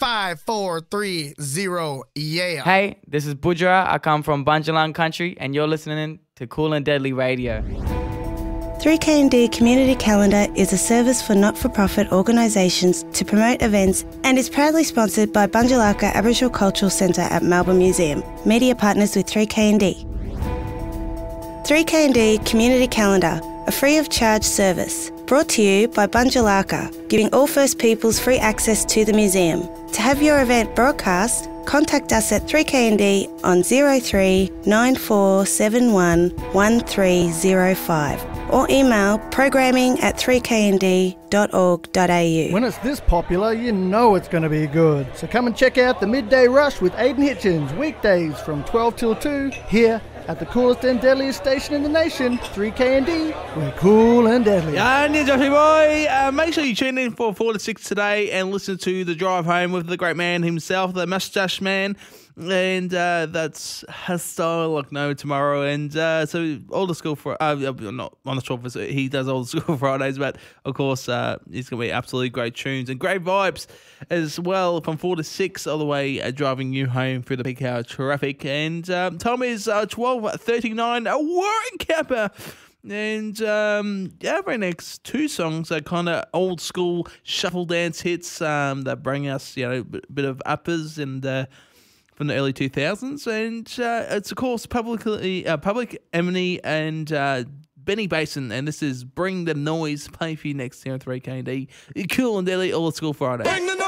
5430, yeah. Hey, this is Budra. I come from Bunjalung country, and you're listening to Cool and Deadly Radio. 3KND Community Calendar is a service for not-for-profit organisations to promote events and is proudly sponsored by Bunjalaka Aboriginal Cultural Centre at Melbourne Museum, media partners with 3KND. 3KND Community Calendar, a free-of-charge service, brought to you by Bunjalaka, giving all First Peoples free access to the museum. To have your event broadcast, contact us at 3KND on 03 9471 1305 or email programming@3knd.org.au. When it's this popular, you know it's going to be good. So come and check out the Midday Rush with Aidan Hitchens, weekdays from 12 till 2, here at the coolest and deadliest station in the nation, 3KND. We're cool and deadly. Yeah, Joshie boy. Make sure you tune in for 4 to 6 today and listen to The Drive Home with the great man himself, the Mustache Man. And that's Hasstar Lucknow tomorrow. And so all the school for I'm not on the short for he does all the school Fridays, but of course it's gonna be absolutely great tunes and great vibes as well from 4 to 6 all the way driving you home through the peak hour traffic. And time is 12:39. Warren Kappa. And our next two songs are kind of old school shuffle dance hits that bring us, a bit of uppers and from the early 2000s. And it's, of course, Public Enemy and Benny Basin. And this is Bring the Noise, play for you next here on 3KND. You're cool and deadly, all at school Friday. Bring the noise!